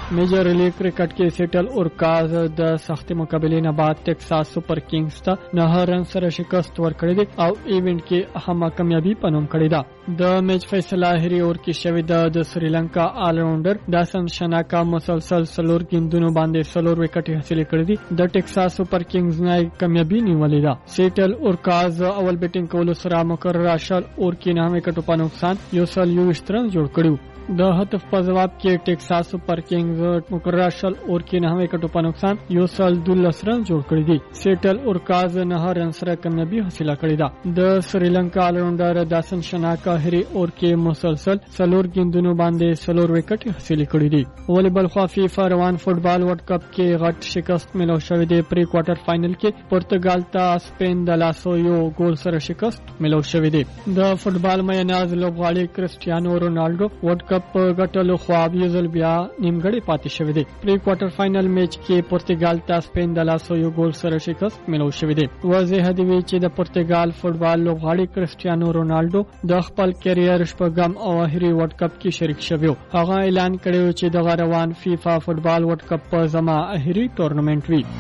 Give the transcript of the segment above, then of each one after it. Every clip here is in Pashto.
Major league cricket کې سیټل اورکاز د سختې مقابلې نه بعد ټیکساس سپر کینګز ته 9 رن سره شکست ورکړی دی او ایونت کې اهمه کامیابی پنوم کړی ده. د میچ فیصله هری اور کې شوې ده د سریلانکا آل راونډر داسن شناکا مسلسل سلور ګیندونو باندې سلور وکټ حاصل کړی دي. د ټیکساس سپر کینګز نه کامیابی نیولې ده. سیټل اورکاز اول بیټینګ کولو سره مقرره شل اور کې 9 وکټو په نقصان یو سل 20 رن جوړ کړو. د هدف په جواب کې ټیکساس سپر کینګز مقرره شل اور کې 9 وکټو په نقصان یو سل 12 رن جوړ کړی دي. سیټل اورکاز 9 رن سره کامیابی حاصله کړې ده. د سریلانکا آل راونډر داسن شناکا هری اور کې مسلسل سلور ګیندونو باندې سلور وکټ حاصل کړی دي. والیبال خو فیفا روان فوټبال ورلد کپ کې غټ شکست ملو شوې ده. پری کوارټر فائنل کې پرتګال ته سپین د لاسو یو ګول سره شکست ملو شوې ده. د فوټبال میناز لوبغاړي کرسټیانو رونالډو ورلد کپ په ګټلو خو یوزل بیا نیمګړی پاتې شوې ده. پری کوارټر فائنل میچ کې پرتګال ته سپین د لاسو یو ګول سره شکست ملو شوې ده. واضح دی چې د پرتګال فوټبال لوبغاړي کرسټیانو رونالډو د خپل کیریر شپږم او اخري ورلد کپ کې شریک شوی. هغه اعلان کړی چې د روان فیفا فوټبال ورلد کپ په زما اخري ټورنمنت وي.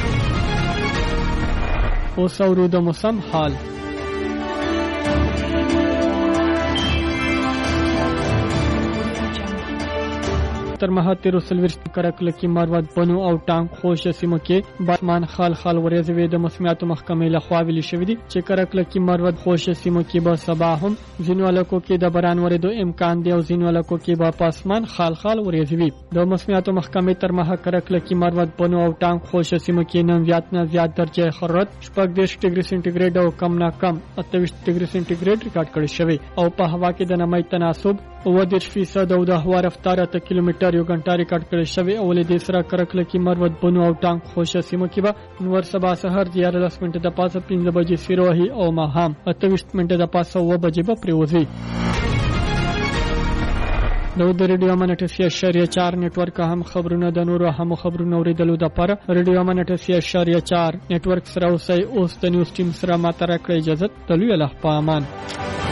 اوس اورو د موسم حال. تر مها 13 کرکلکی مروت بنو او ټانک خوش سیمو کې باسمان خال خال ورېځوي. د موسمیاتو محکمې لخوا ویل شوې دي چې کرکلکی مروت خوش سیمو کې به سبا هم ځینو علاقو کې د باران ورېدو امکان دی او ځینو علاقو کې به پاسمان خال خال ورېځوي. د موسمیاتو محکمې تر مها کرکلکی مروت بنو او ټانک خوش سیمو کې نن زیات نه زیات درجه حرارت 40 ډیګري سنټیګریډ او کم نه کم 28 ډیګري سنټیګریډ ریکارډ کړی شوی او په هوا کې د نمی تناسب 30% او د هوا رفتار 8 کیلومتر یو غنټه ریکارډ کړی شوی. او له دې سره کرکلکی مروت بنو او ټانک خوش سیمو کې به نور سبا سحر 11 منټه د پاسه 15 بجې سیروهي او ماهام 28 منټه د پاسه 9 بجې به پریوزي. د ریډیو امانت 4 نیټورک هم خبرونه د نورو هم خبرونه اوریدلو د لپاره ریډیو امانت 4 نیټورک سره اوسئ. اوس د نیوز ټیم سره ماته راکړئ اجازه. تلوي الله په امان.